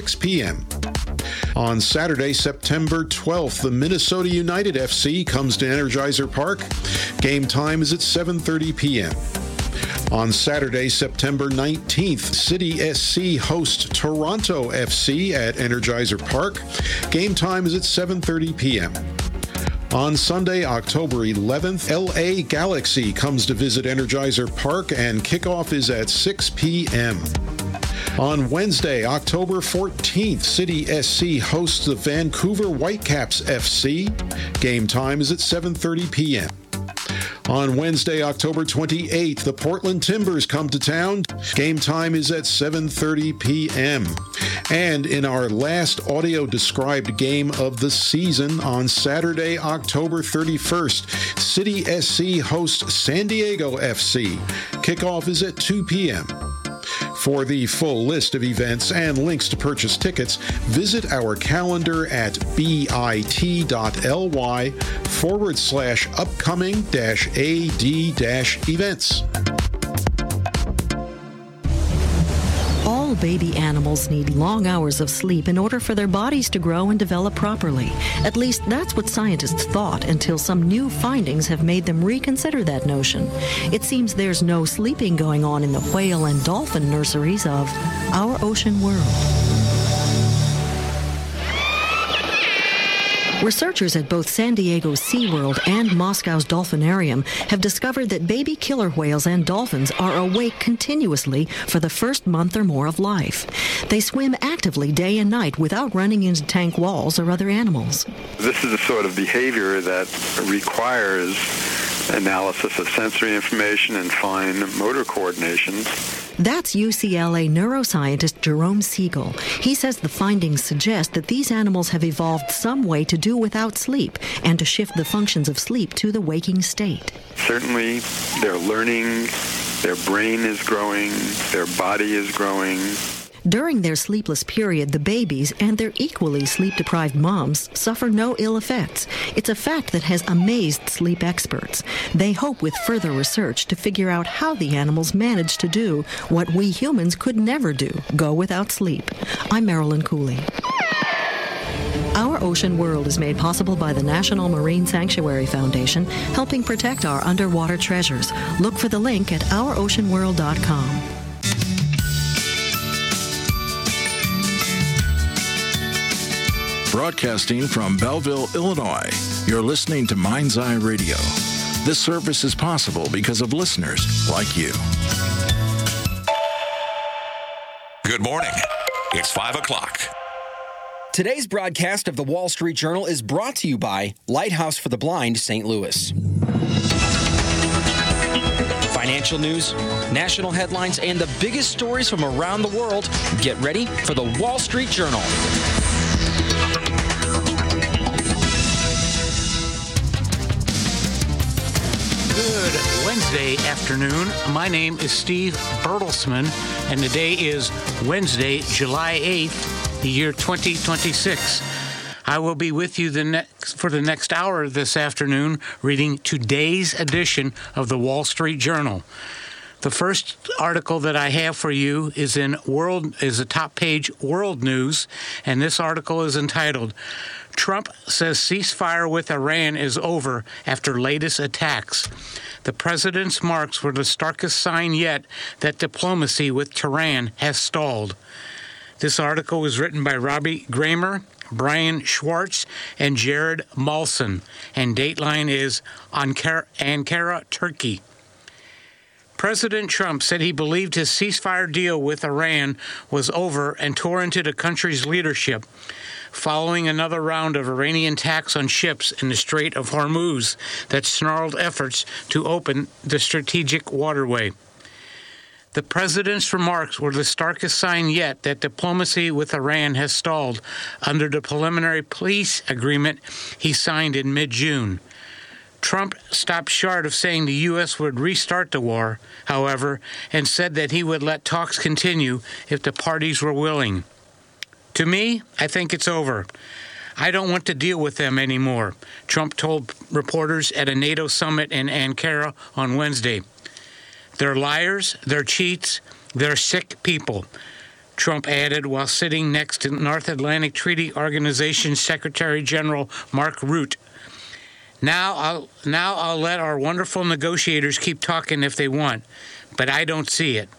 6 p.m. On Saturday, September 12th, the Minnesota United FC comes to Energizer Park. Game time is at 7:30 p.m. On Saturday, September 19th, City SC hosts Toronto FC at Energizer Park. Game time is at 7:30 p.m. On Sunday, October 11th, LA Galaxy comes to visit Energizer Park, and kickoff is at 6 p.m. On Wednesday, October 14th, City SC hosts the Vancouver Whitecaps FC. Game time is at 7:30 p.m. On Wednesday, October 28th, the Portland Timbers come to town. Game time is at 7:30 p.m. And in our last audio-described game of the season, on Saturday, October 31st, City SC hosts San Diego FC. Kickoff is at 2 p.m. For the full list of events and links to purchase tickets, visit our calendar at bit.ly/upcoming-ad-events. All baby animals need long hours of sleep in order for their bodies to grow and develop properly. At least that's what scientists thought until some new findings have made them reconsider that notion. It seems there's no sleeping going on in the whale and dolphin nurseries of our ocean world. Researchers at both San Diego's SeaWorld and Moscow's Dolphinarium have discovered that baby killer whales and dolphins are awake continuously for the first month or more of life. They swim actively day and night without running into tank walls or other animals. This is the sort of behavior that requires analysis of sensory information and fine motor coordination. That's UCLA neuroscientist Jerome Siegel. He says the findings suggest that these animals have evolved some way to do without sleep and to shift the functions of sleep to the waking state. Certainly, they're learning, their brain is growing, their body is growing. During their sleepless period, the babies and their equally sleep-deprived moms suffer no ill effects. It's a fact that has amazed sleep experts. They hope with further research to figure out how the animals manage to do what we humans could never do, go without sleep. I'm Marilyn Cooley. Our Ocean World is made possible by the National Marine Sanctuary Foundation, helping protect our underwater treasures. Look for the link at ouroceanworld.com. Broadcasting from Belleville, Illinois, you're listening to Mind's Eye Radio. This service is possible because of listeners like you. Good morning. It's 5 o'clock. Today's broadcast of the Wall Street Journal is brought to you by Lighthouse for the Blind, St. Louis. Financial news, national headlines, and the biggest stories from around the world. Get ready for the Wall Street Journal. Good Wednesday afternoon. My name is Steve Bertelsman, and today is Wednesday, July 8th, the year 2026. I will be with you for the next hour this afternoon reading today's edition of the Wall Street Journal. The first article that I have for you is a top page World News, and this article is entitled, Trump says ceasefire with Iran is over after latest attacks. The president's remarks were the starkest sign yet that diplomacy with Tehran has stalled. This article was written by Robbie Gramer, Brian Schwartz, and Jared Malson, and dateline is Ankara, Turkey. President Trump said he believed his ceasefire deal with Iran was over and tore into the country's leadership, following another round of Iranian attacks on ships in the Strait of Hormuz that snarled efforts to open the strategic waterway. The president's remarks were the starkest sign yet that diplomacy with Iran has stalled under the preliminary peace agreement he signed in mid-June. Trump stopped short of saying the U.S. would restart the war, however, and said that he would let talks continue if the parties were willing. To me, I think it's over. I don't want to deal with them anymore, Trump told reporters at a NATO summit in Ankara on Wednesday. They're liars, they're cheats, they're sick people. Trump added while sitting next to North Atlantic Treaty Organization Secretary General Mark Rutte. Now I'll let our wonderful negotiators keep talking if they want, but I don't see it.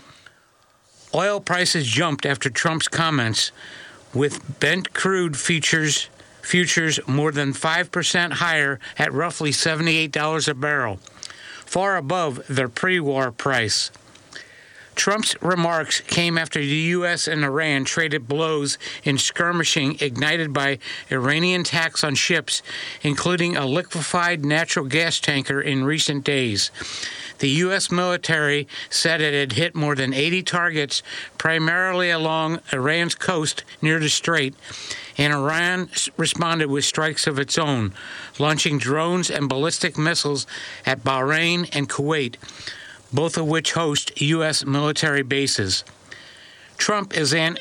Oil prices jumped after Trump's comments, with Brent crude futures more than 5% higher at roughly $78 a barrel, far above their pre-war price. Trump's remarks came after the U.S. and Iran traded blows in skirmishing ignited by Iranian attacks on ships, including a liquefied natural gas tanker in recent days. The U.S. military said it had hit more than 80 targets, primarily along Iran's coast near the strait, and Iran responded with strikes of its own, launching drones and ballistic missiles at Bahrain and Kuwait, both of which host U.S. military bases. Trump is in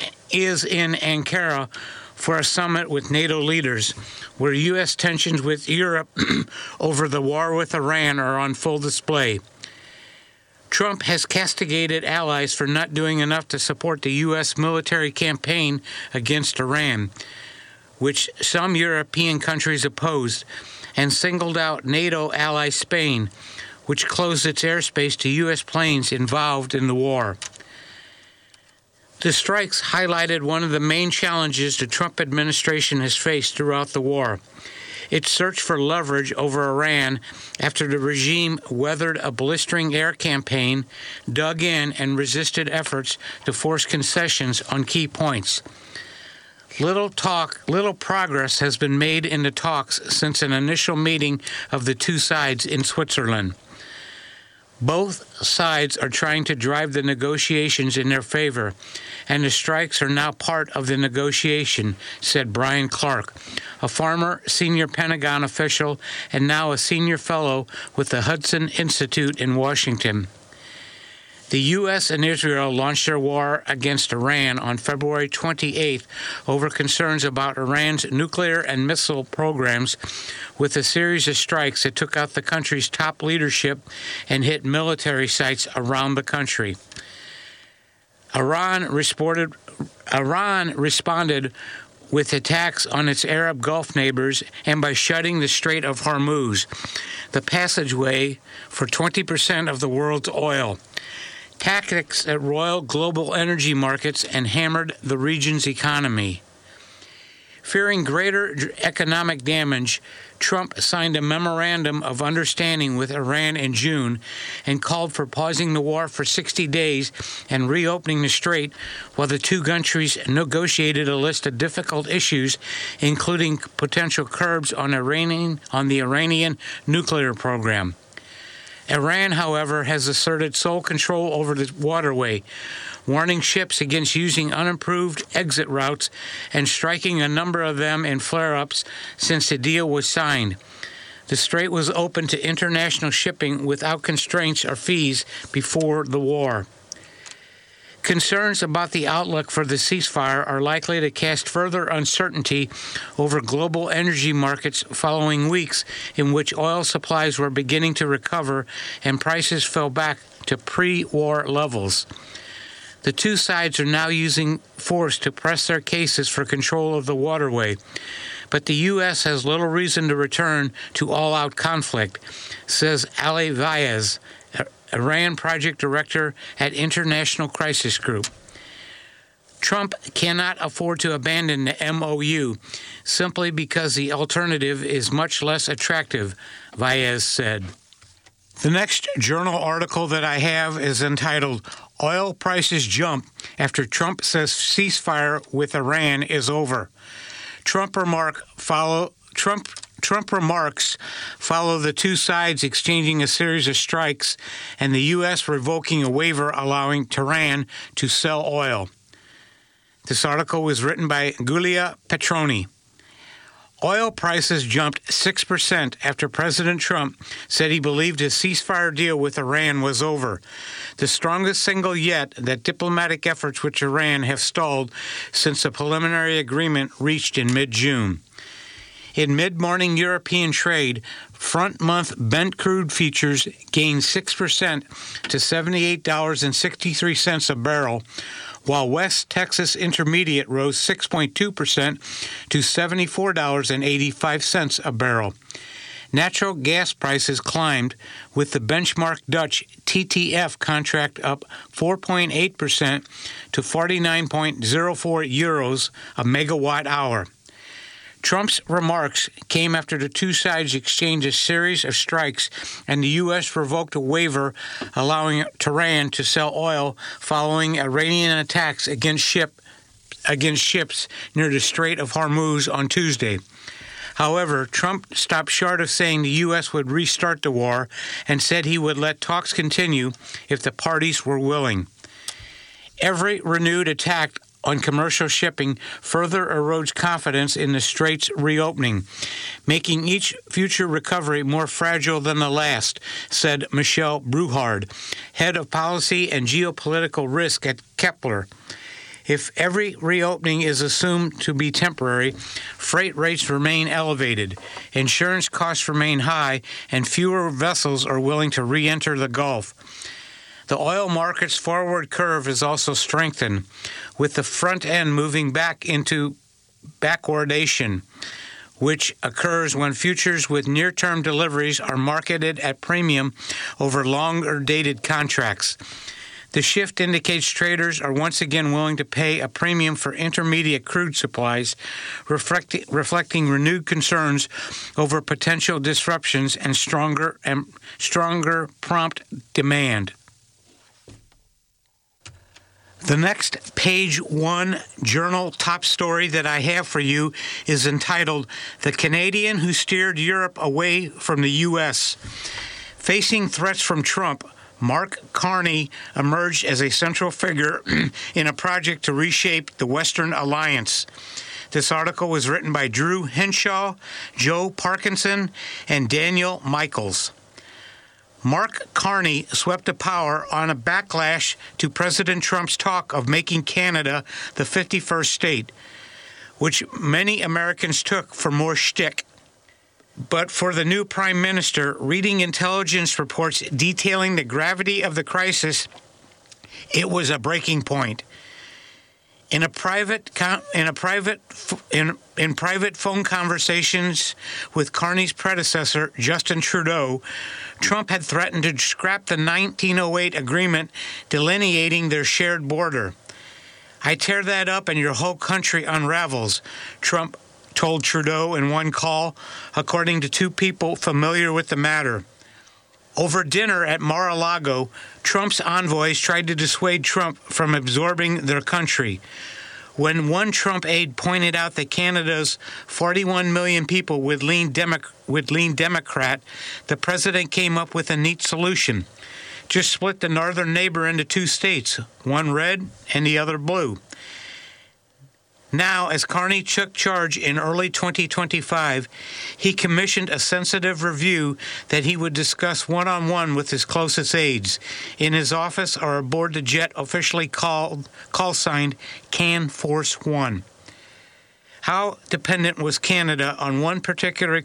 Ankara for a summit with NATO leaders, where U.S. tensions with Europe over the war with Iran are on full display. Trump has castigated allies for not doing enough to support the U.S. military campaign against Iran, which some European countries opposed, and singled out NATO ally Spain, which closed its airspace to U.S. planes involved in the war. The strikes highlighted one of the main challenges the Trump administration has faced throughout the war: its search for leverage over Iran after the regime weathered a blistering air campaign, dug in, and resisted efforts to force concessions on key points. Little progress has been made in the talks since an initial meeting of the two sides in Switzerland. Both sides are trying to drive the negotiations in their favor, and the strikes are now part of the negotiation, said Brian Clark, a former senior Pentagon official and now a senior fellow with the Hudson Institute in Washington. The U.S. and Israel launched their war against Iran on February 28th over concerns about Iran's nuclear and missile programs, with a series of strikes that took out the country's top leadership and hit military sites around the country. Iran responded with attacks on its Arab Gulf neighbors and by shutting the Strait of Hormuz, the passageway for 20% of the world's oil. Tactics that roiled global energy markets and hammered the region's economy. Fearing greater economic damage, Trump signed a memorandum of understanding with Iran in June and called for pausing the war for 60 days and reopening the strait, while the two countries negotiated a list of difficult issues, including potential curbs on the Iranian nuclear program. Iran, however, has asserted sole control over the waterway, warning ships against using unimproved exit routes and striking a number of them in flare-ups since the deal was signed. The strait was open to international shipping without constraints or fees before the war. Concerns about the outlook for the ceasefire are likely to cast further uncertainty over global energy markets following weeks in which oil supplies were beginning to recover and prices fell back to pre-war levels. The two sides are now using force to press their cases for control of the waterway, but the U.S. has little reason to return to all-out conflict, says Ali Vaez, Iran project director at International Crisis Group. Trump cannot afford to abandon the MOU simply because the alternative is much less attractive, Vaez said. The next journal article that I have is entitled "Oil Prices Jump After Trump Says Ceasefire with Iran is Over." Trump remarks follow the two sides exchanging a series of strikes and the U.S. revoking a waiver allowing Tehran to sell oil. This article was written by Giulia Petroni. Oil prices jumped 6% after President Trump said he believed his ceasefire deal with Iran was over, the strongest signal yet that diplomatic efforts with Iran have stalled since the preliminary agreement reached in mid-June. In mid-morning European trade, front-month Brent crude futures gained 6% to $78.63 a barrel, while West Texas Intermediate rose 6.2% to $74.85 a barrel. Natural gas prices climbed, with the benchmark Dutch TTF contract up 4.8% to 49.04 euros a megawatt hour. Trump's remarks came after the two sides exchanged a series of strikes, and the U.S. revoked a waiver allowing Tehran to sell oil following Iranian attacks against ships near the Strait of Hormuz on Tuesday. However, Trump stopped short of saying the U.S. would restart the war and said he would let talks continue if the parties were willing. Every renewed attack on commercial shipping further erodes confidence in the strait's reopening, making each future recovery more fragile than the last, said Michelle Bruhard, head of policy and geopolitical risk at Kepler. If every reopening is assumed to be temporary, freight rates remain elevated, insurance costs remain high, and fewer vessels are willing to re-enter the Gulf. The oil market's forward curve is also strengthened, with the front end moving back into backwardation, which occurs when futures with near-term deliveries are marketed at premium over longer-dated contracts. The shift indicates traders are once again willing to pay a premium for intermediate crude supplies, reflecting renewed concerns over potential disruptions and stronger prompt demand. The next Page One Journal top story that I have for you is entitled "The Canadian Who Steered Europe Away from the U.S." Facing threats from Trump, Mark Carney emerged as a central figure in a project to reshape the Western Alliance. This article was written by Drew Henshaw, Joe Parkinson, and Daniel Michaels. Mark Carney swept to power on a backlash to President Trump's talk of making Canada the 51st state, which many Americans took for more shtick. But for the new prime minister, reading intelligence reports detailing the gravity of the crisis, it was a breaking point. In private phone conversations with Carney's predecessor, Justin Trudeau, Trump had threatened to scrap the 1908 agreement delineating their shared border. "I tear that up and your whole country unravels," Trump told Trudeau in one call, according to two people familiar with the matter. Over dinner at Mar-a-Lago, Trump's envoys tried to dissuade Trump from absorbing their country. When one Trump aide pointed out that Canada's 41 million people would lean Democrat, the president came up with a neat solution. Just split the northern neighbor into two states, one red and the other blue. Now, as Carney took charge in early 2025, he commissioned a sensitive review that he would discuss one-on-one with his closest aides, in his office or aboard the jet officially call-signed Can Force One. How dependent was Canada on one particular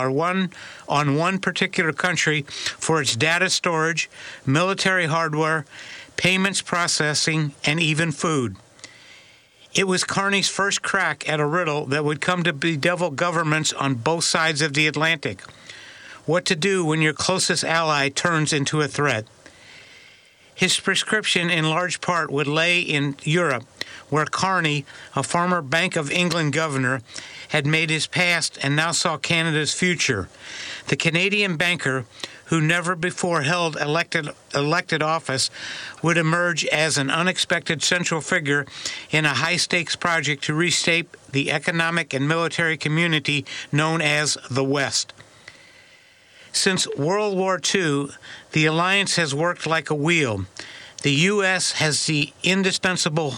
country for its data storage, military hardware, payments processing, and even food? It was Carney's first crack at a riddle that would come to bedevil governments on both sides of the Atlantic. What to do when your closest ally turns into a threat. His prescription, in large part, would lay in Europe, where Carney, a former Bank of England governor, had made his past and now saw Canada's future. The Canadian banker, who never before held elected office, would emerge as an unexpected central figure in a high-stakes project to reshape the economic and military community known as the West. Since World War II, the alliance has worked like a wheel. The U.S. as the indispensable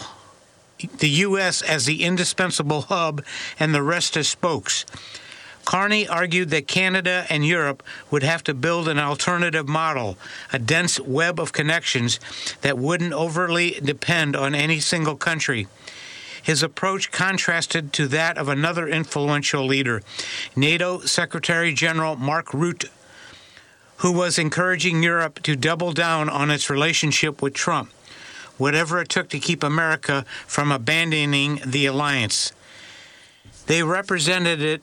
hub, and the rest as spokes. Carney argued that Canada and Europe would have to build an alternative model, a dense web of connections that wouldn't overly depend on any single country. His approach contrasted to that of another influential leader, NATO Secretary General Mark Rutte, who was encouraging Europe to double down on its relationship with Trump. whatever it took to keep America from abandoning the alliance. They represented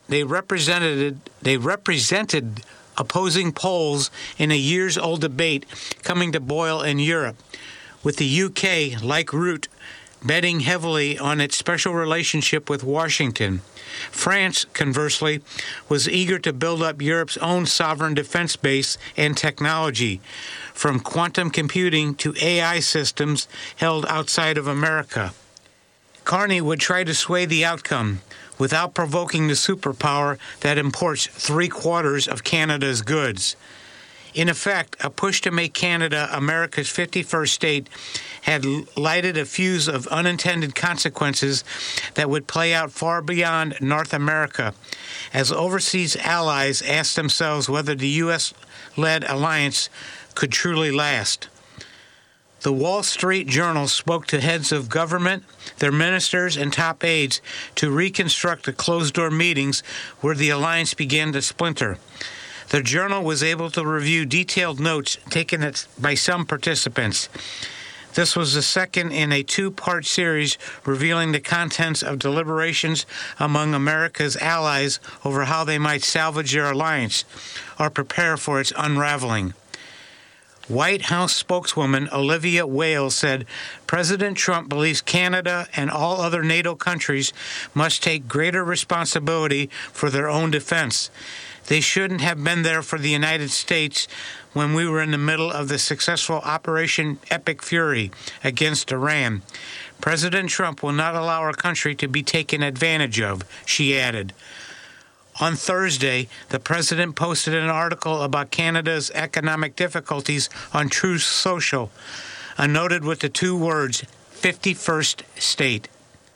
opposing poles in a years-old debate coming to boil in Europe, with the UK, like Rutte, betting heavily on its special relationship with Washington. France, conversely, was eager to build up Europe's own sovereign defense base and technology, from quantum computing to AI systems held outside of America. Carney would try to sway the outcome without provoking the superpower that imports 3/4 of Canada's goods. In effect, a push to make Canada America's 51st state had lighted a fuse of unintended consequences that would play out far beyond North America, as overseas allies asked themselves whether the U.S.-led alliance could truly last. The Wall Street Journal spoke to heads of government, their ministers, and top aides to reconstruct the closed-door meetings where the alliance began to splinter. The Journal was able to review detailed notes taken by some participants. This was the second in a two-part series revealing the contents of deliberations among America's allies over how they might salvage their alliance or prepare for its unraveling. White House spokeswoman Olivia Wales said President Trump believes Canada and all other NATO countries must take greater responsibility for their own defense. They shouldn't have been there for the United States when we were in the middle of the successful Operation Epic Fury against Iran. President Trump will not allow our country to be taken advantage of, she added. On Thursday, the president posted an article about Canada's economic difficulties on Truth Social, noted with the two words, 51st state.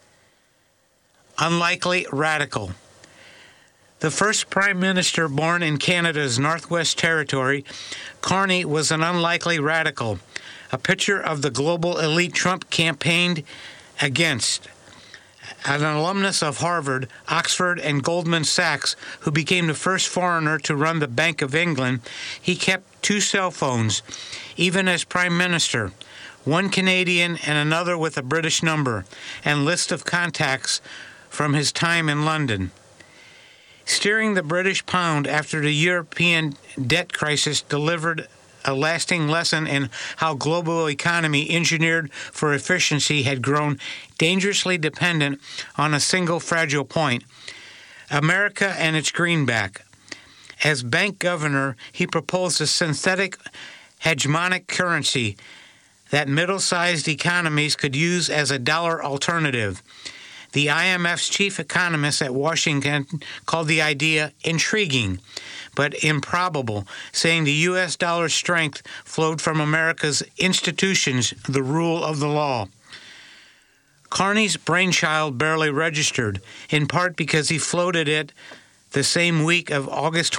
Unlikely radical. The first prime minister born in Canada's Northwest Territory, Carney was an unlikely radical, a picture of the global elite Trump campaigned against. An alumnus of Harvard, Oxford, and Goldman Sachs, who became the first foreigner to run the Bank of England, he kept 2 cell phones, even as prime minister, one Canadian and another with a British number, and list of contacts from his time in London. Steering the British pound after the European debt crisis delivered a lasting lesson in how global economy engineered for efficiency had grown dangerously dependent on a single fragile point, America and its greenback. As bank governor, he proposed a synthetic hegemonic currency that middle-sized economies could use as a dollar alternative. The IMF's chief economist at Washington called the idea intriguing, but improbable, saying the U.S. dollar's strength flowed from America's institutions, the rule of the law. Carney's brainchild barely registered, in part because he floated it the same week of August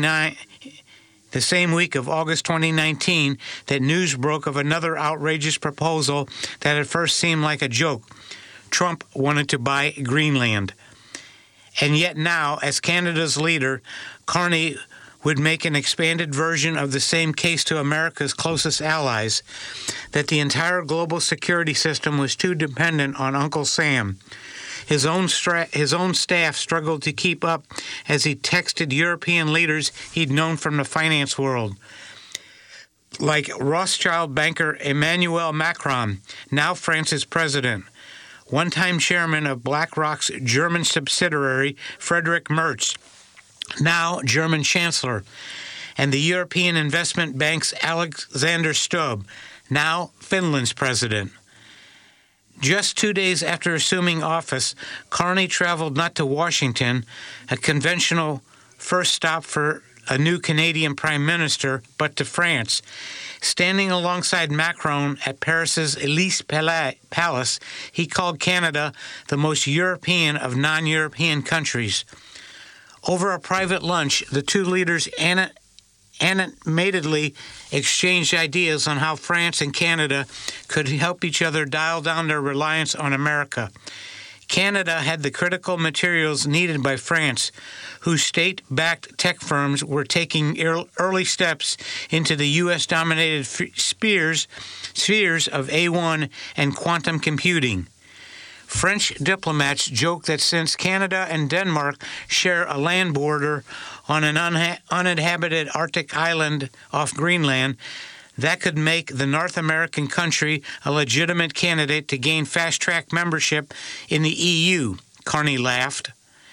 2019 that news broke of another outrageous proposal that at first seemed like a joke. Trump wanted to buy Greenland. And yet now, as Canada's leader, Carney would make an expanded version of the same case to America's closest allies, that the entire global security system was too dependent on Uncle Sam. His own staff struggled to keep up as he texted European leaders he'd known from the finance world, like Rothschild banker Emmanuel Macron, now France's president, one-time chairman of BlackRock's German subsidiary, Friedrich Merz, now German chancellor, and the European Investment Bank's Alexander Stubb, now Finland's president. Just 2 days after assuming office, Carney traveled not to Washington, a conventional first stop for a new Canadian prime minister, but to France. Standing alongside Macron at Paris's Élysée Palace, he called Canada the most European of non-European countries. Over a private lunch, the two leaders animatedly exchanged ideas on how France and Canada could help each other dial down their reliance on America. Canada had the critical materials needed by France, whose state-backed tech firms were taking early steps into the U.S.-dominated spheres of A1 and quantum computing. French diplomats joke that since Canada and Denmark share a land border on an uninhabited Arctic island off Greenland, that could make the North American country a legitimate candidate to gain fast-track membership in the EU, Carney laughed.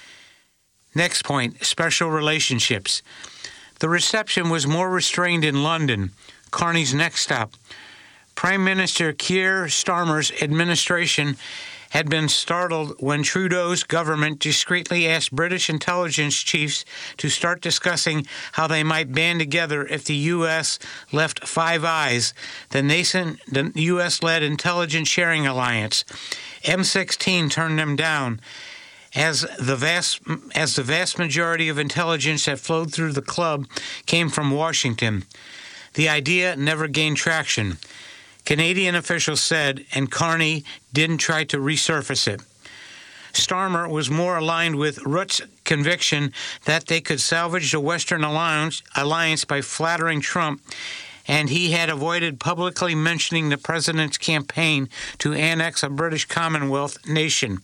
Next point, special relationships. The reception was more restrained in London, Carney's next stop. Prime Minister Keir Starmer's administration had been startled when Trudeau's government discreetly asked British intelligence chiefs to start discussing how they might band together if the U.S. left Five Eyes, the U.S.-led intelligence sharing alliance. M16 turned them down, as the vast majority of intelligence that flowed through the club came from Washington. The idea never gained traction. Canadian officials said, and Carney didn't try to resurface it. Starmer was more aligned with Rutte's conviction that they could salvage the Western alliance by flattering Trump, and he had avoided publicly mentioning the president's campaign to annex a British Commonwealth nation.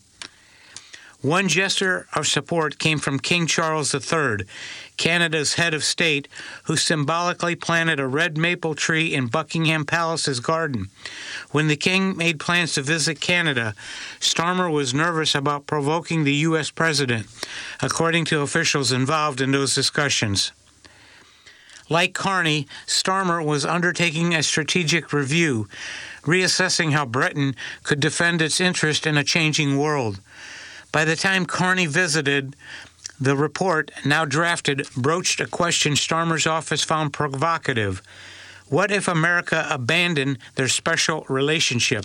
One gesture of support came from King Charles III, Canada's head of state, who symbolically planted a red maple tree in Buckingham Palace's garden. When the king made plans to visit Canada, Starmer was nervous about provoking the U.S. president, according to officials involved in those discussions. Like Carney, Starmer was undertaking a strategic review, reassessing how Britain could defend its interest in a changing world. By the time Carney visited, the report, now drafted, broached a question Starmer's office found provocative. What if America abandoned their special relationship?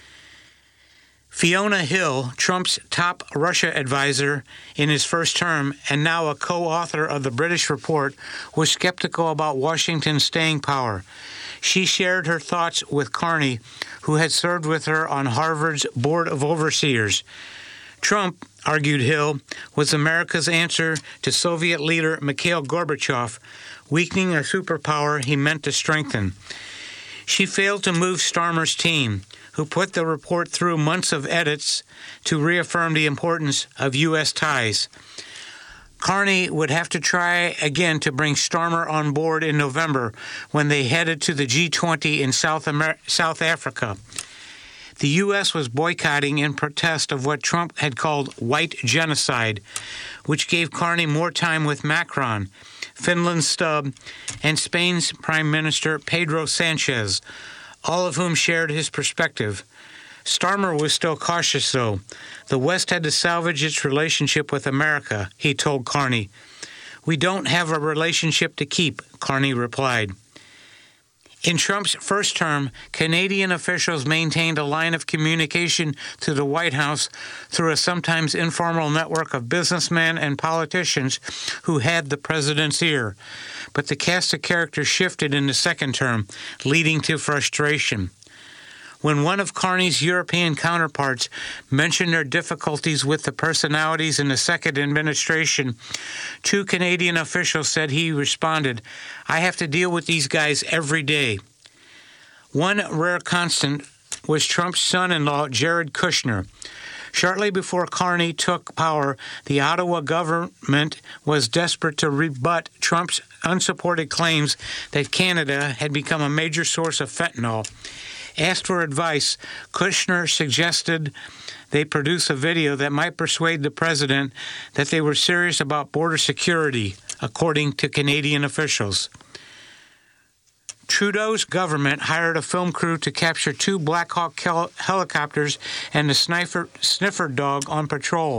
Fiona Hill, Trump's top Russia advisor in his first term and now a co-author of the British report, was skeptical about Washington's staying power. She shared her thoughts with Carney, who had served with her on Harvard's Board of Overseers. Trump, argued Hill, was America's answer to Soviet leader Mikhail Gorbachev, weakening a superpower he meant to strengthen. She failed to move Starmer's team, who put the report through months of edits to reaffirm the importance of U.S. ties. Carney would have to try again to bring Starmer on board in November when they headed to the G20 in South Africa. The U.S. was boycotting in protest of what Trump had called white genocide, which gave Carney more time with Macron, Finland's Stubb, and Spain's Prime Minister Pedro Sanchez, all of whom shared his perspective. Starmer was still cautious, though. The West had to salvage its relationship with America, he told Carney. We don't have a relationship to keep, Carney replied. In Trump's first term, Canadian officials maintained a line of communication to the White House through a sometimes informal network of businessmen and politicians who had the president's ear. But the cast of characters shifted in the second term, leading to frustration. When one of Carney's European counterparts mentioned their difficulties with the personalities in the second administration, two Canadian officials said he responded, I have to deal with these guys every day. One rare constant was Trump's son-in-law, Jared Kushner. Shortly before Carney took power, the Ottawa government was desperate to rebut Trump's unsupported claims that Canada had become a major source of fentanyl. Asked for advice, Kushner suggested they produce a video that might persuade the president that they were serious about border security, according to Canadian officials. Trudeau's government hired a film crew to capture two Black Hawk helicopters and a sniffer dog on patrol.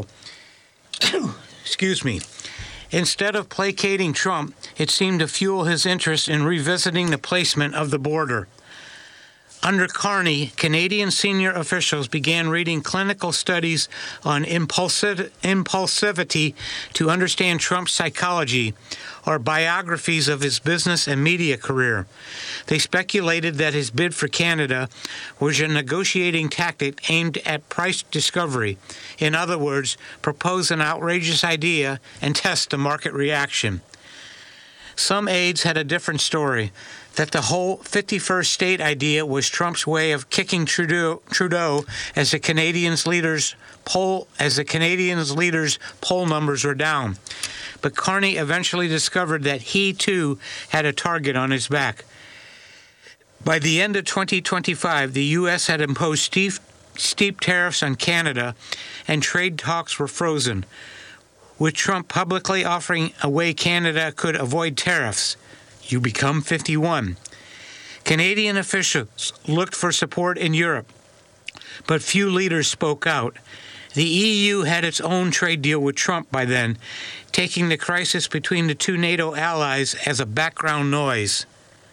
Excuse me. Instead of placating Trump, it seemed to fuel his interest in revisiting the placement of the border. Under Carney, Canadian senior officials began reading clinical studies on impulsivity to understand Trump's psychology, or biographies of his business and media career. They speculated that his bid for Canada was a negotiating tactic aimed at price discovery. In other words, propose an outrageous idea and test the market reaction. Some aides had a different story, that the whole 51st state idea was Trump's way of kicking Trudeau as the Canadian leaders' poll numbers were down. But Carney eventually discovered that he, too, had a target on his back. By the end of 2025, the U.S. had imposed steep tariffs on Canada, and trade talks were frozen, with Trump publicly offering a way Canada could avoid tariffs. You become 51. Canadian officials looked for support in Europe, but few leaders spoke out. The EU had its own trade deal with Trump by then, taking the crisis between the two NATO allies as a background noise.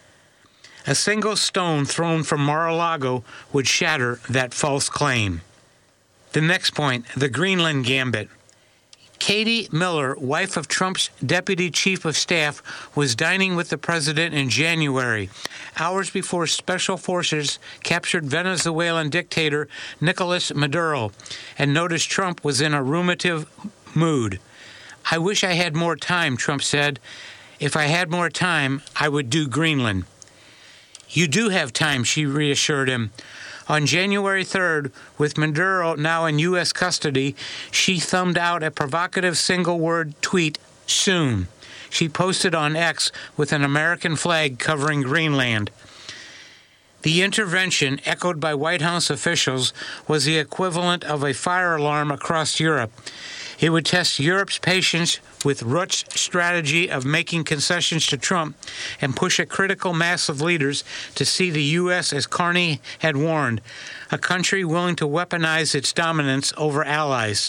A single stone thrown from Mar-a-Lago would shatter that false claim. The next point, the Greenland Gambit. Katie Miller, wife of Trump's deputy chief of staff, was dining with the president in January, hours before special forces captured Venezuelan dictator Nicolas Maduro, and noticed Trump was in a ruminative mood. "I wish I had more time," Trump said. "If I had more time, I would do Greenland." "You do have time," she reassured him. On January 3rd, with Maduro now in U.S. custody, she thumbed out a provocative single-word tweet, "soon." She posted on X with an American flag covering Greenland. The intervention, echoed by White House officials, was the equivalent of a fire alarm across Europe. It would test Europe's patience with Rutt's strategy of making concessions to Trump and push a critical mass of leaders to see the U.S., as Carney had warned, a country willing to weaponize its dominance over allies.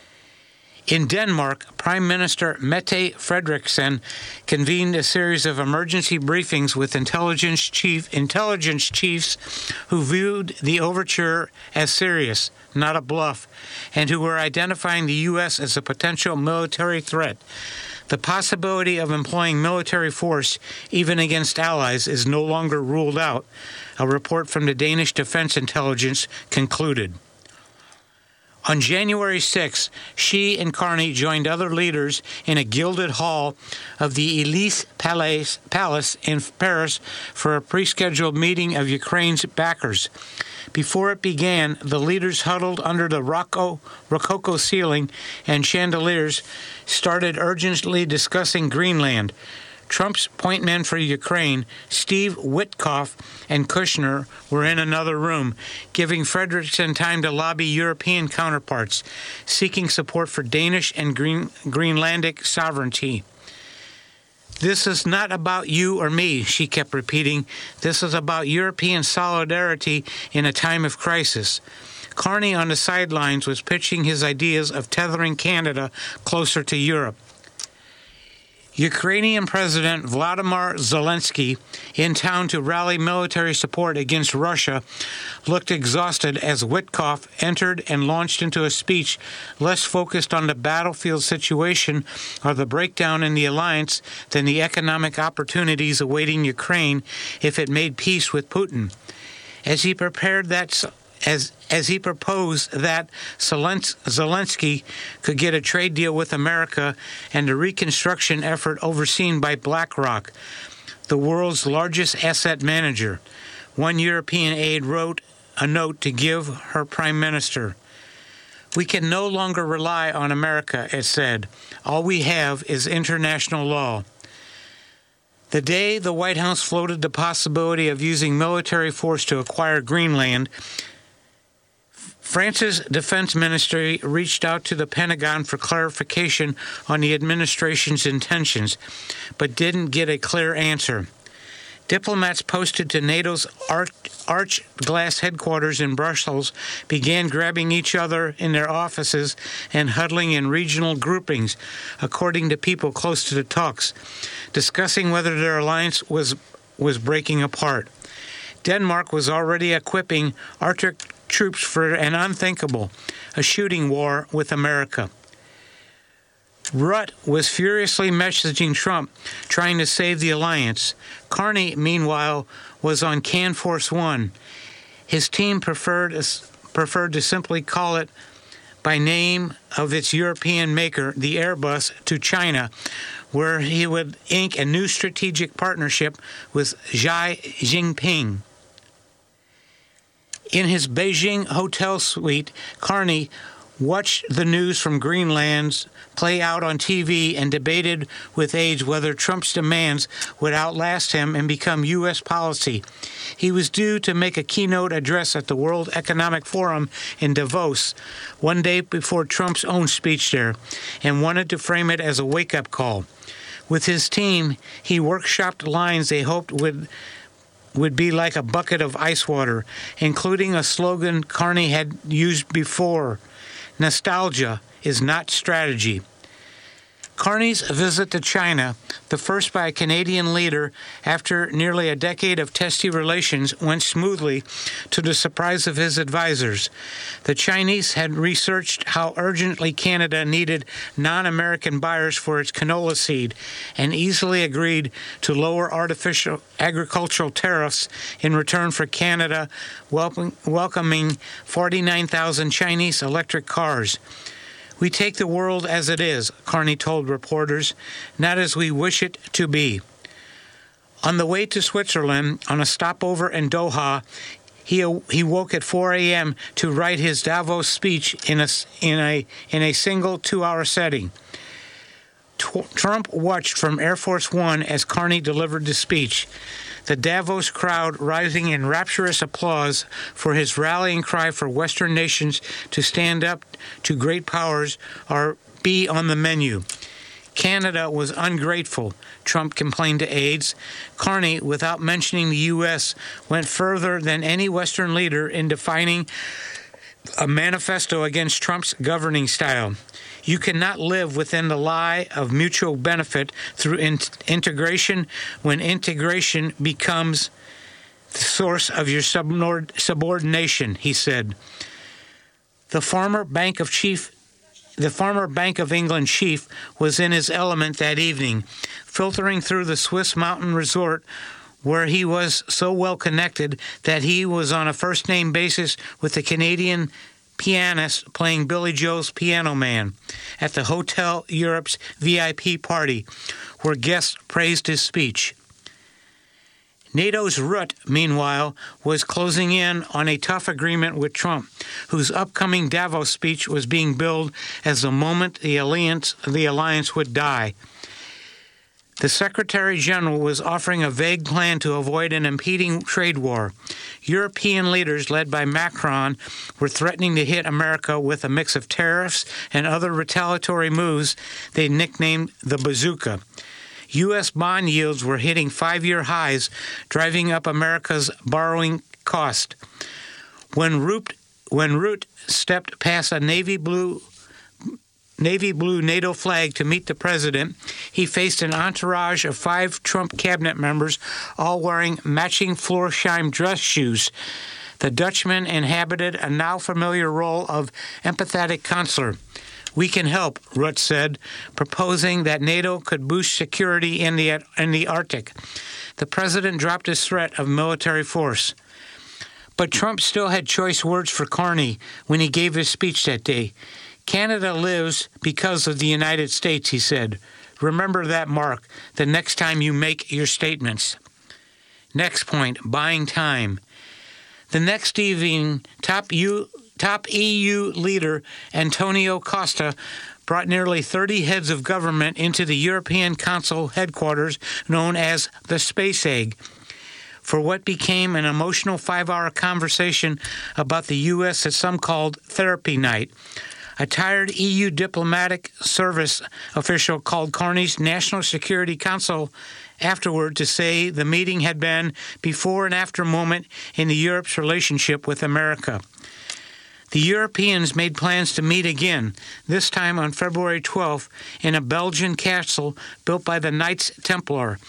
In Denmark, Prime Minister Mette Frederiksen convened a series of emergency briefings with intelligence chiefs who viewed the overture as serious, not a bluff, and who were identifying the U.S. as a potential military threat. The possibility of employing military force, even against allies, is no longer ruled out, a report from the Danish Defense Intelligence concluded. On January 6, she and Carney joined other leaders in a gilded hall of the Élysée Palace in Paris for a pre-scheduled meeting of Ukraine's backers. Before it began, the leaders huddled under the rococo ceiling and chandeliers started urgently discussing Greenland. Trump's point men for Ukraine, Steve Witkoff and Kushner, were in another room, giving Frederiksen time to lobby European counterparts, seeking support for Danish and Greenlandic sovereignty. "This is not about you or me," she kept repeating. "This is about European solidarity in a time of crisis." Carney on the sidelines was pitching his ideas of tethering Canada closer to Europe. Ukrainian President Vladimir Zelensky, in town to rally military support against Russia, looked exhausted as Witkoff entered and launched into a speech less focused on the battlefield situation or the breakdown in the alliance than the economic opportunities awaiting Ukraine if it made peace with Putin. As he proposed that Zelensky could get a trade deal with America and a reconstruction effort overseen by BlackRock, the world's largest asset manager. One European aide wrote a note to give her prime minister. "We can no longer rely on America," it said. "All we have is international law." The day the White House floated the possibility of using military force to acquire Greenland, France's defense ministry reached out to the Pentagon for clarification on the administration's intentions, but didn't get a clear answer. Diplomats posted to NATO's arch glass headquarters in Brussels began grabbing each other in their offices and huddling in regional groupings, according to people close to the talks, discussing whether their alliance was breaking apart. Denmark was already equipping Arctic troops for an unthinkable, a shooting war with America. Rutte was furiously messaging Trump, trying to save the alliance. Carney, meanwhile, was on CanForce One. His team preferred to simply call it by name of its European maker, the Airbus, to China, where he would ink a new strategic partnership with Xi Jinping. In his Beijing hotel suite, Carney watched the news from Greenland play out on TV and debated with aides whether Trump's demands would outlast him and become U.S. policy. He was due to make a keynote address at the World Economic Forum in Davos, one day before Trump's own speech there, and wanted to frame it as a wake-up call. With his team, he workshopped lines they hoped would be like a bucket of ice water, including a slogan Carney had used before: "Nostalgia is not strategy." Carney's visit to China, the first by a Canadian leader after nearly a decade of testy relations, went smoothly to the surprise of his advisors. The Chinese had researched how urgently Canada needed non-American buyers for its canola seed and easily agreed to lower artificial agricultural tariffs in return for Canada welcoming 49,000 Chinese electric cars. "We take the world as it is," Carney told reporters, "not as we wish it to be." On the way to Switzerland, on a stopover in Doha, he woke at 4 a.m. to write his Davos speech in a single 2-hour setting. Trump watched from Air Force One as Carney delivered the speech, the Davos crowd rising in rapturous applause for his rallying cry for Western nations to stand up to great powers or be on the menu. Canada was ungrateful, Trump complained to aides. Carney, without mentioning the U.S., went further than any Western leader in defining a manifesto against Trump's governing style. You cannot live within the lie of mutual benefit through integration when integration becomes the source of your subordination, he said. The former Bank of England chief was in his element that evening, filtering through the Swiss mountain resort where he was so well connected that he was on a first-name basis with the Canadian pianist playing Billy Joel's Piano Man at the Hotel Europe's VIP party, where guests praised his speech. NATO's Rutte, meanwhile, was closing in on a tough agreement with Trump, whose upcoming Davos speech was being billed as the moment the alliance would die. The Secretary General was offering a vague plan to avoid an impending trade war. European leaders, led by Macron, were threatening to hit America with a mix of tariffs and other retaliatory moves they nicknamed the bazooka. U.S. bond yields were hitting 5-year highs, driving up America's borrowing cost. When Rutte stepped past a navy blue NATO flag to meet the president, he faced an entourage of 5 Trump cabinet members, all wearing matching Florsheim dress shoes. The Dutchman inhabited a now familiar role of empathetic counselor. "We can help," Rutte said, proposing that NATO could boost security in the Arctic. The president dropped his threat of military force. But Trump still had choice words for Carney when he gave his speech that day. "Canada lives because of the United States," he said. "Remember that, Mark, the next time you make your statements." Next point, buying time. The next evening, top EU leader Antonio Costa brought nearly 30 heads of government into the European Council headquarters known as the Space Egg for what became an emotional 5-hour conversation about the U.S. that some called Therapy Night. A tired EU diplomatic service official called Carney's National Security Council afterward to say the meeting had been before and after moment in Europe's relationship with America. The Europeans made plans to meet again, this time on February 12th, in a Belgian castle built by the Knights Templar.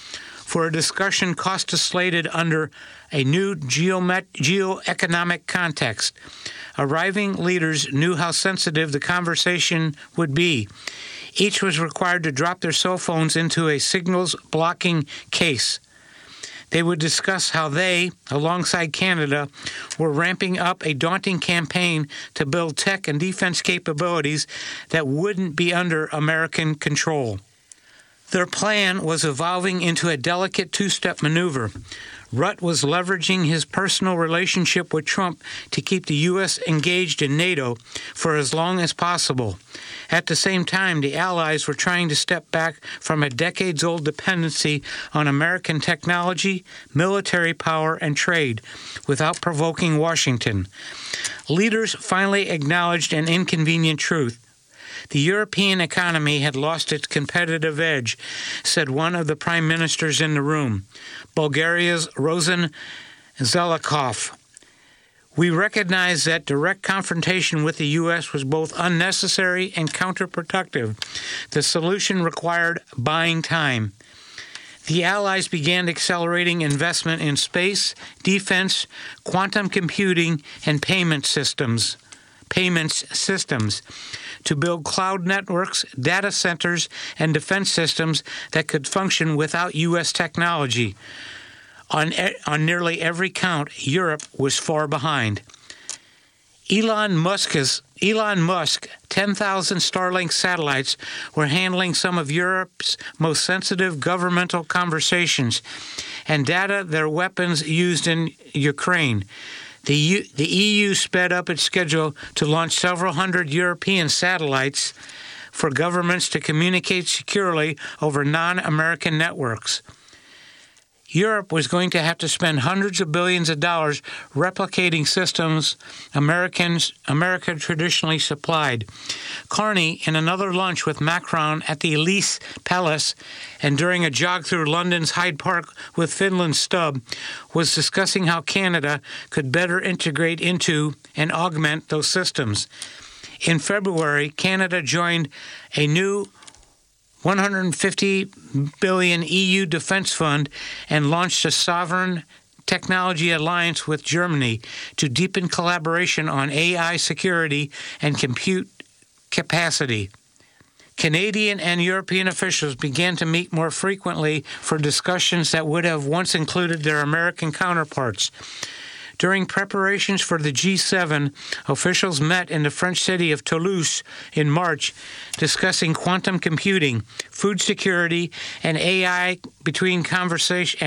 for a discussion constellated under a new geoeconomic context. Arriving leaders knew how sensitive the conversation would be. Each was required to drop their cell phones into a signals-blocking case. They would discuss how they, alongside Canada, were ramping up a daunting campaign to build tech and defense capabilities that wouldn't be under American control. Their plan was evolving into a delicate two-step maneuver. Rutte was leveraging his personal relationship with Trump to keep the U.S. engaged in NATO for as long as possible. At the same time, the Allies were trying to step back from a decades-old dependency on American technology, military power, and trade without provoking Washington. Leaders finally acknowledged an inconvenient truth. The European economy had lost its competitive edge, said one of the prime ministers in the room, Bulgaria's Rosen Zelakov. We recognize that direct confrontation with the U.S. was both unnecessary and counterproductive. The solution required buying time. The Allies began accelerating investment in space, defense, quantum computing, and payments systems to build cloud networks, data centers, and defense systems that could function without U.S. technology. On nearly every count, Europe was far behind. Elon Musk's 10,000 Starlink satellites were handling some of Europe's most sensitive governmental conversations and data their weapons used in Ukraine. The EU sped up its schedule to launch several hundred European satellites for governments to communicate securely over non-American networks. Europe was going to have to spend hundreds of billions of dollars replicating systems America traditionally supplied. Carney, in another lunch with Macron at the Elysee Palace and during a jog through London's Hyde Park with Finland's Stubb, was discussing how Canada could better integrate into and augment those systems. In February, Canada joined a new $150 billion EU defense fund and launched a sovereign technology alliance with Germany to deepen collaboration on AI security and compute capacity. Canadian and European officials began to meet more frequently for discussions that would have once included their American counterparts. During preparations for the G7, officials met in the French city of Toulouse in March, discussing quantum computing, food security, and AI between conversations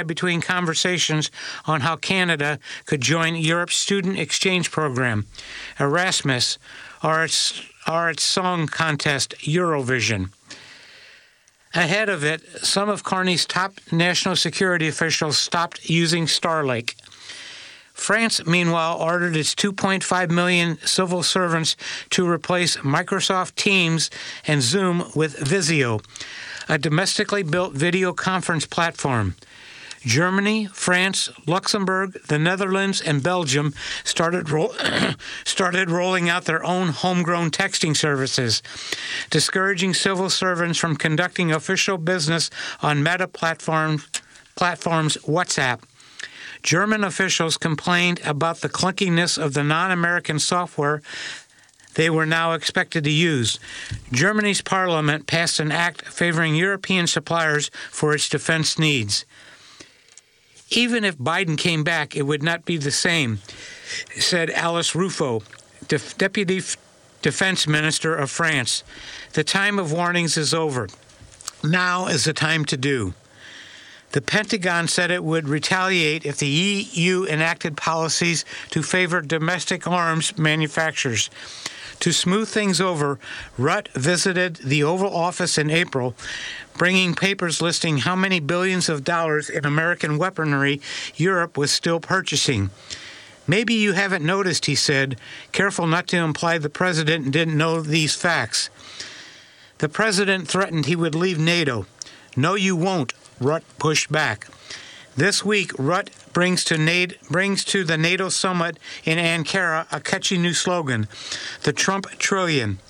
on how Canada could join Europe's student exchange program, Erasmus, or its song contest, Eurovision. Ahead of it, some of Carney's top national security officials stopped using Starlink. France, meanwhile, ordered its 2.5 million civil servants to replace Microsoft Teams and Zoom with Visio, a domestically built video conference platform. Germany, France, Luxembourg, the Netherlands, and Belgium started rolling out their own homegrown texting services, discouraging civil servants from conducting official business on Meta platforms WhatsApp. German officials complained about the clunkiness of the non-American software they were now expected to use. Germany's parliament passed an act favoring European suppliers for its defense needs. Even if Biden came back, it would not be the same, said Alice Ruffo, Deputy Defense Minister of France. The time of warnings is over. Now is the time to do. The Pentagon said it would retaliate if the EU enacted policies to favor domestic arms manufacturers. To smooth things over, Rutte visited the Oval Office in April, bringing papers listing how many billions of dollars in American weaponry Europe was still purchasing. Maybe you haven't noticed, he said, careful not to imply the president didn't know these facts. The president threatened he would leave NATO. No, you won't, Rutte pushed back. This week, Rutte brings to the NATO summit in Ankara a catchy new slogan, the Trump Trillion.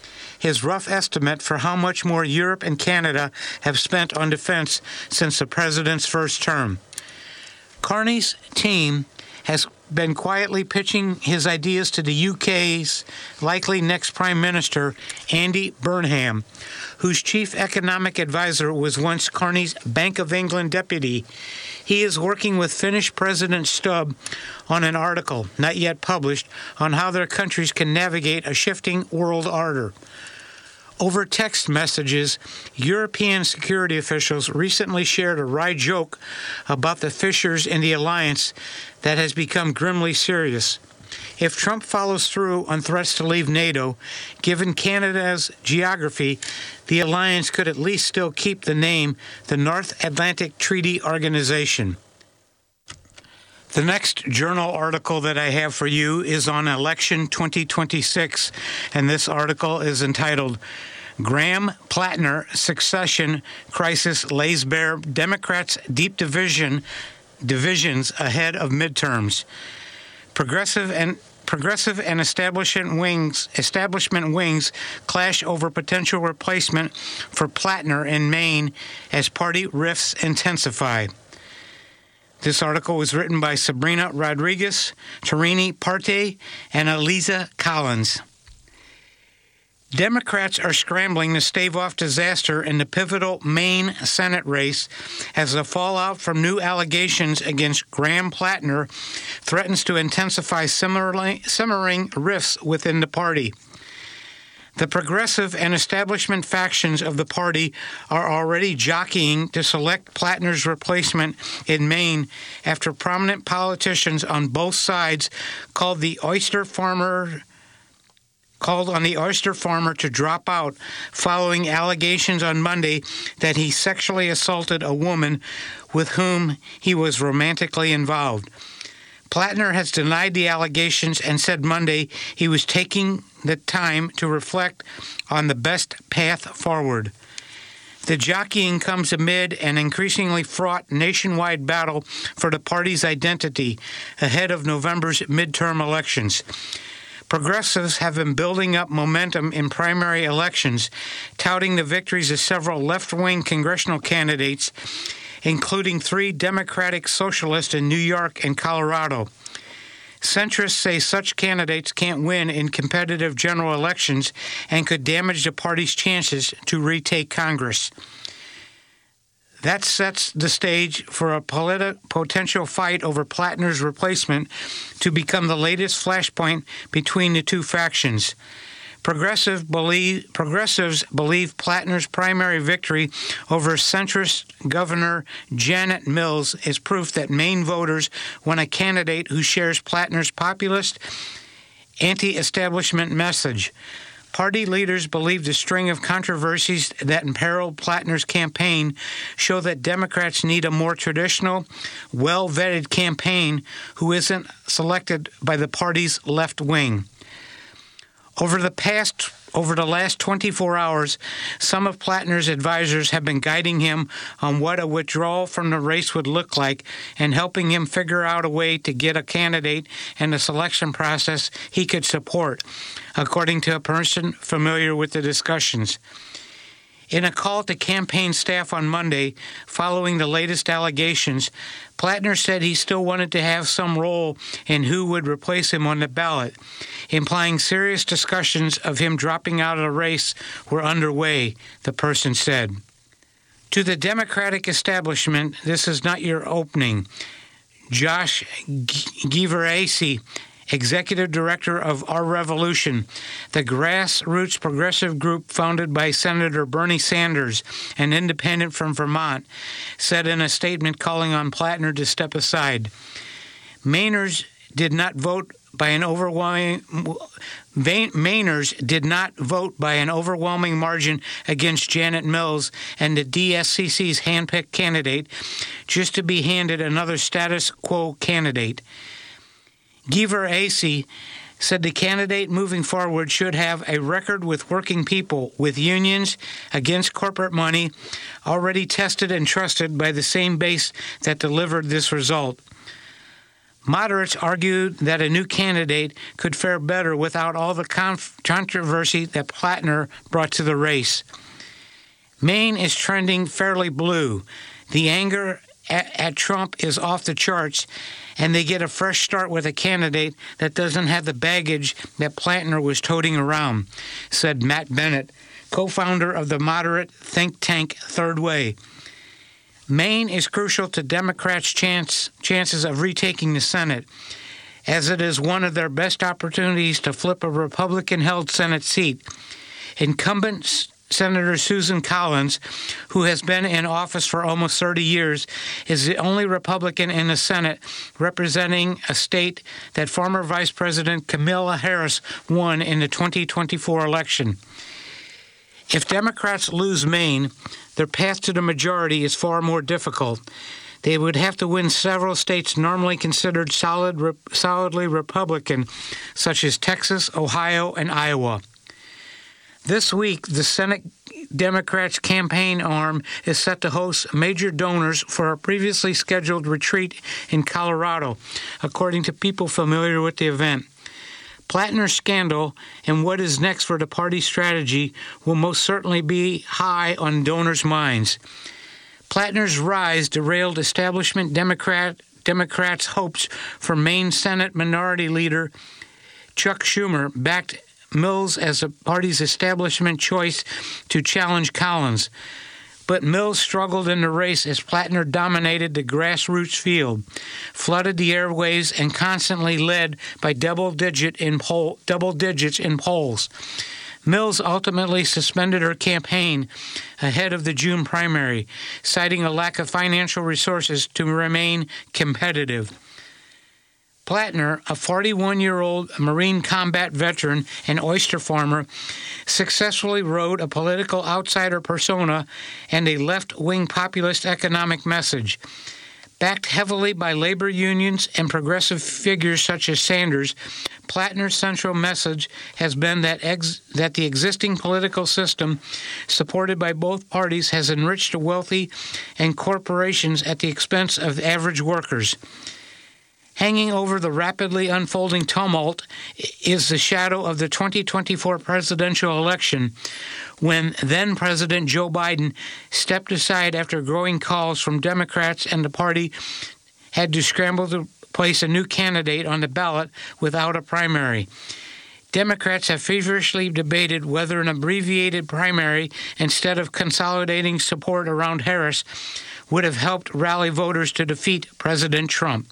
his rough estimate for how much more Europe and Canada have spent on defense since the president's first term. Carney's team has been quietly pitching his ideas to the UK's likely next Prime Minister, Andy Burnham, whose chief economic advisor was once Carney's Bank of England deputy. He is working with Finnish President Stubb on an article, not yet published, on how their countries can navigate a shifting world order. Over text messages, European security officials recently shared a wry joke about the fissures in the alliance that has become grimly serious. If Trump follows through on threats to leave NATO, given Canada's geography, the alliance could at least still keep the name the North Atlantic Treaty Organization. The next journal article that I have for you is on election 2026, and this article is entitled Graham-Plattner Succession Crisis Lays Bare Democrats' Deep Divisions Ahead of Midterms. Progressive and establishment wings clash over potential replacement for Plattner in Maine as party rifts intensify. This article was written by Sabrina Rodriguez, Tarini Parte, and Eliza Collins. Democrats are scrambling to stave off disaster in the pivotal Maine Senate race as the fallout from new allegations against Graham-Plattner threatens to intensify simmering rifts within the party. The progressive and establishment factions of the party are already jockeying to select Plattner's replacement in Maine after prominent politicians on both sides called on the oyster farmer to drop out following allegations on Monday that he sexually assaulted a woman with whom he was romantically involved. Plattner has denied the allegations and said Monday he was taking the time to reflect on the best path forward. The jockeying comes amid an increasingly fraught nationwide battle for the party's identity ahead of November's midterm elections. Progressives have been building up momentum in primary elections, touting the victories of several left-wing congressional candidates, including 3 Democratic socialists in New York and Colorado. Centrists say such candidates can't win in competitive general elections and could damage the party's chances to retake Congress. That sets the stage for a potential fight over Plattner's replacement to become the latest flashpoint between the two factions. Progressives believe Plattner's primary victory over centrist Governor Janet Mills is proof that Maine voters want a candidate who shares Plattner's populist, anti-establishment message. Party leaders believe the string of controversies that imperiled Plattner's campaign show that Democrats need a more traditional, well-vetted campaign who isn't selected by the party's left wing. Over the last 24 hours, some of Plattner's advisors have been guiding him on what a withdrawal from the race would look like and helping him figure out a way to get a candidate and the selection process he could support, according to a person familiar with the discussions. In a call to campaign staff on Monday, following the latest allegations, Plattner said he still wanted to have some role in who would replace him on the ballot, implying serious discussions of him dropping out of the race were underway, the person said. To the Democratic establishment, this is not your opening. Josh Giveracci, Executive Director of Our Revolution, the grassroots progressive group founded by Senator Bernie Sanders, an independent from Vermont, said in a statement calling on Plattner to step aside. Mainers did not vote by an overwhelming margin against Janet Mills and the DSCC's handpicked candidate, just to be handed another status quo candidate. Giveracci said the candidate moving forward should have a record with working people, with unions, against corporate money, already tested and trusted by the same base that delivered this result. Moderates argued that a new candidate could fare better without all the controversy that Plattner brought to the race. Maine is trending fairly blue. The anger at Trump is off the charts, and they get a fresh start with a candidate that doesn't have the baggage that Plattner was toting around, said Matt Bennett, co-founder of the moderate think tank Third Way. Maine is crucial to Democrats' chances of retaking the Senate, as it is one of their best opportunities to flip a Republican-held Senate seat. Incumbent Senator Susan Collins, who has been in office for almost 30 years, is the only Republican in the Senate representing a state that former Vice President Kamala Harris won in the 2024 election. If Democrats lose Maine, their path to the majority is far more difficult. They would have to win several states normally considered solidly Republican, such as Texas, Ohio, and Iowa. This week, the Senate Democrats' campaign arm is set to host major donors for a previously scheduled retreat in Colorado, according to people familiar with the event. Plattner's scandal and what is next for the party strategy will most certainly be high on donors' minds. Plattner's rise derailed establishment Democrats' hopes for Maine Senate Minority Leader Chuck Schumer backed Mills as the party's establishment choice to challenge Collins. But Mills struggled in the race as Plattner dominated the grassroots field, flooded the airwaves, and constantly led by double digits in polls. Mills ultimately suspended her campaign ahead of the June primary, citing a lack of financial resources to remain competitive. Plattner, a 41-year-old Marine combat veteran and oyster farmer, successfully rode a political outsider persona and a left-wing populist economic message. Backed heavily by labor unions and progressive figures such as Sanders, Plattner's central message has been that the existing political system, supported by both parties, has enriched the wealthy and corporations at the expense of average workers. Hanging over the rapidly unfolding tumult is the shadow of the 2024 presidential election, when then-President Joe Biden stepped aside after growing calls from Democrats and the party had to scramble to place a new candidate on the ballot without a primary. Democrats have feverishly debated whether an abbreviated primary, instead of consolidating support around Harris, would have helped rally voters to defeat President Trump.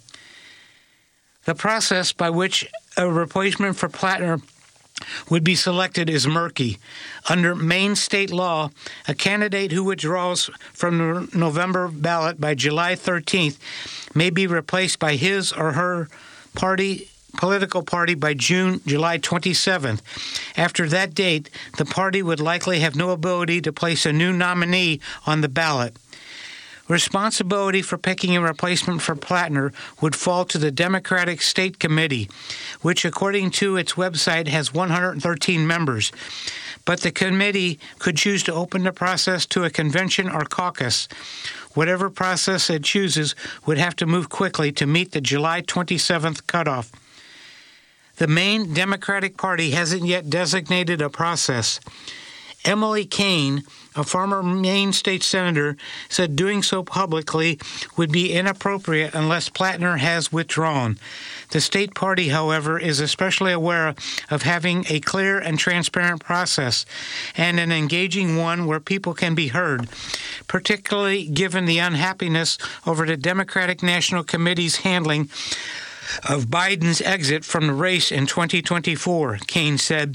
The process by which a replacement for Plattner would be selected is murky. Under Maine state law, a candidate who withdraws from the November ballot by July 13th may be replaced by his or her political party by July 27th. After that date, the party would likely have no ability to place a new nominee on the ballot. Responsibility for picking a replacement for Plattner would fall to the Democratic State Committee, which, according to its website, has 113 members. But the committee could choose to open the process to a convention or caucus. Whatever process it chooses would have to move quickly to meet the July 27th cutoff. The Maine Democratic Party hasn't yet designated a process. Emily Kane, a former Maine state senator, said doing so publicly would be inappropriate unless Plattner has withdrawn. The state party, however, is especially aware of having a clear and transparent process and an engaging one where people can be heard, particularly given the unhappiness over the Democratic National Committee's handling of Biden's exit from the race in 2024, Kane said.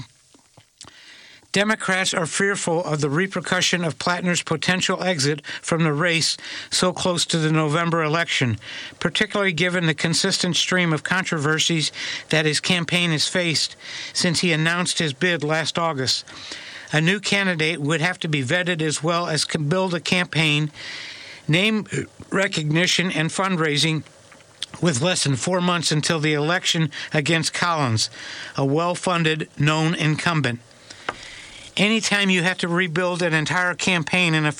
Democrats are fearful of the repercussion of Plattner's potential exit from the race so close to the November election, particularly given the consistent stream of controversies that his campaign has faced since he announced his bid last August. A new candidate would have to be vetted as well as build a campaign, name recognition, and fundraising with less than 4 months until the election against Collins, a well-funded, known incumbent. Anytime you have to rebuild an entire campaign in a few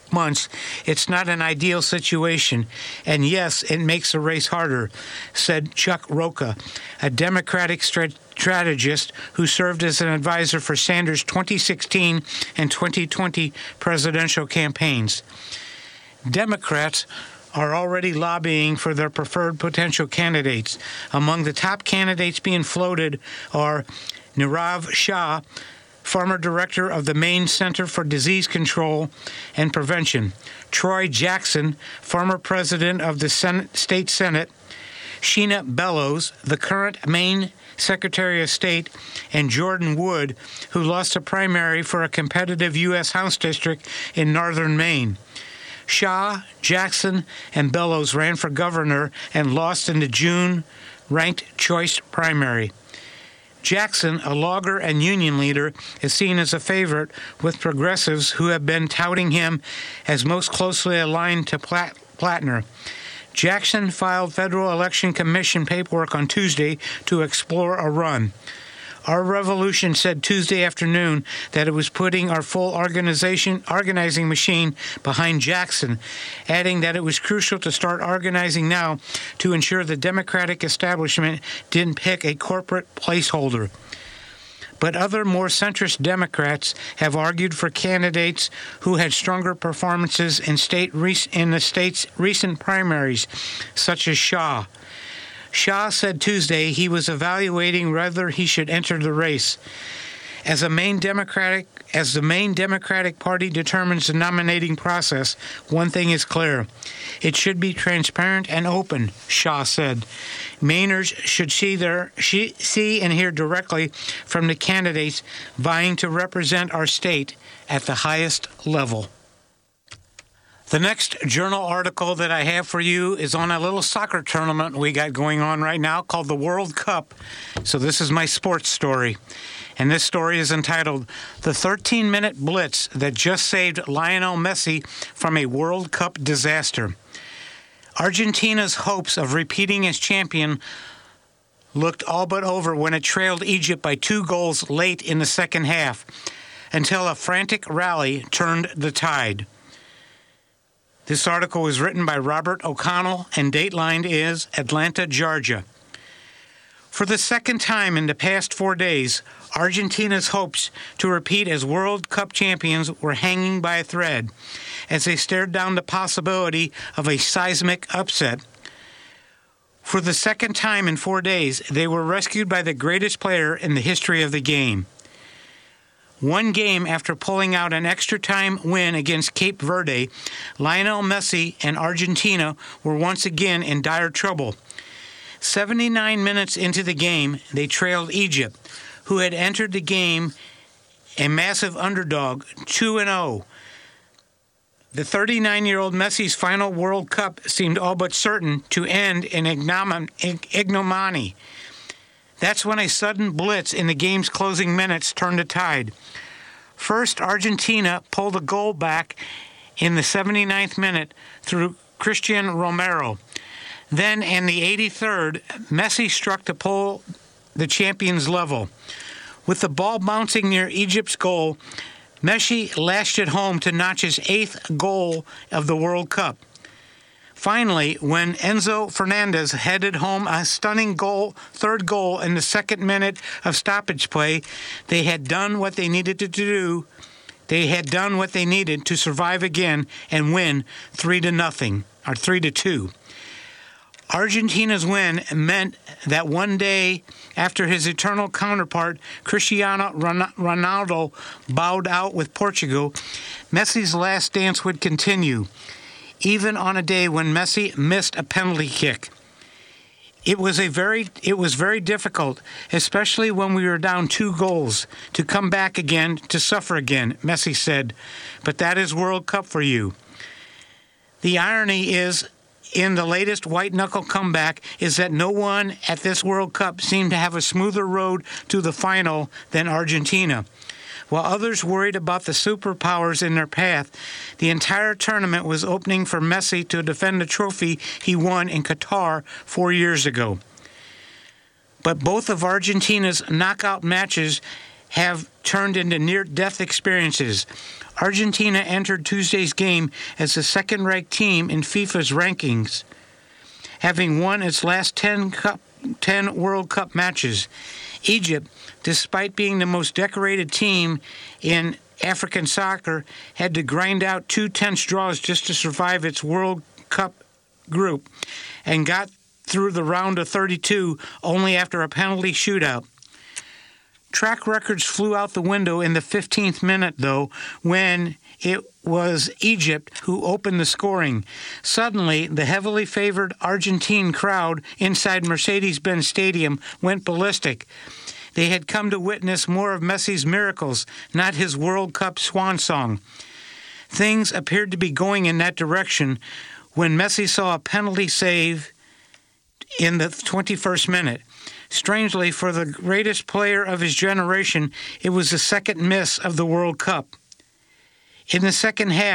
months, it's not an ideal situation. And yes, it makes the race harder, said Chuck Rocha, a Democratic strategist who served as an advisor for Sanders' 2016 and 2020 presidential campaigns. Democrats are already lobbying for their preferred potential candidates. Among the top candidates being floated are Nirav Shah, former director of the Maine Center for Disease Control and Prevention; Troy Jackson, former president of the State Senate; Sheena Bellows, the current Maine Secretary of State; and Jordan Wood, who lost a primary for a competitive U.S. House district in northern Maine. Shah, Jackson, and Bellows ran for governor and lost in the June ranked choice primary. Jackson, a logger and union leader, is seen as a favorite with progressives who have been touting him as most closely aligned to Plattner. Jackson filed Federal Election Commission paperwork on Tuesday to explore a run. Our Revolution said Tuesday afternoon that it was putting our full organizing machine behind Jackson, adding that it was crucial to start organizing now to ensure the Democratic establishment didn't pick a corporate placeholder. But other more centrist Democrats have argued for candidates who had stronger performances in the state's recent primaries, such as Shah. Shah said Tuesday he was evaluating whether he should enter the race. As the main Democratic Party determines the nominating process, one thing is clear. It should be transparent and open, Shah said. Mainers should see and hear directly from the candidates vying to represent our state at the highest level. The next journal article that I have for you is on a little soccer tournament we got going on right now called the World Cup. So this is my sports story. And this story is entitled, The 13-Minute Blitz That Just Saved Lionel Messi from a World Cup Disaster. Argentina's hopes of repeating as champion looked all but over when it trailed Egypt by 2 goals late in the second half, until a frantic rally turned the tide. This article was written by Robert O'Connell and dateline is Atlanta, Georgia. For the second time in the past 4 days, Argentina's hopes to repeat as World Cup champions were hanging by a thread as they stared down the possibility of a seismic upset. For the second time in 4 days, they were rescued by the greatest player in the history of the game. One game after pulling out an extra-time win against Cape Verde, Lionel Messi and Argentina were once again in dire trouble. 79 minutes into the game, they trailed Egypt, who had entered the game a massive underdog, 2-0. The 39-year-old Messi's final World Cup seemed all but certain to end in ignominy. That's when a sudden blitz in the game's closing minutes turned the tide. First, Argentina pulled a goal back in the 79th minute through Christian Romero. Then, in the 83rd, Messi struck to pull the champions level. With the ball bouncing near Egypt's goal, Messi lashed it home to notch his 8th goal of the World Cup. Finally, when Enzo Fernandez headed home a stunning third goal in the second minute of stoppage play, they had done what they needed to do. They had done what they needed to survive again and win 3-2. Argentina's win meant that one day after his eternal counterpart, Cristiano Ronaldo, bowed out with Portugal, Messi's last dance would continue, even on a day when Messi missed a penalty kick. It was very difficult, especially when we were down 2 goals, to come back again, to suffer again, Messi said. But that is World Cup for you. The irony is, in the latest white-knuckle comeback, is that no one at this World Cup seemed to have a smoother road to the final than Argentina. While others worried about the superpowers in their path, the entire tournament was opening for Messi to defend the trophy he won in Qatar 4 years ago. But both of Argentina's knockout matches have turned into near-death experiences. Argentina entered Tuesday's game as the second-ranked team in FIFA's rankings, having won its last 10 World Cup matches. Egypt, despite being the most decorated team in African soccer, had to grind out 2 tense draws just to survive its World Cup group and got through the round of 32 only after a penalty shootout. Track records flew out the window in the 15th minute, though, when it was Egypt who opened the scoring. Suddenly, the heavily favored Argentine crowd inside Mercedes-Benz Stadium went ballistic. They had come to witness more of Messi's miracles, not his World Cup swan song. Things appeared to be going in that direction when Messi saw a penalty save in the 21st minute. Strangely, for the greatest player of his generation, it was the second miss of the World Cup. In the second half,